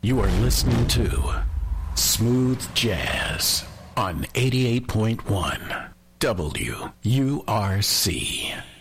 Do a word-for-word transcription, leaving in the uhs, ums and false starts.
You are listening to Smooth Jazz on eighty-eight point one W U R C.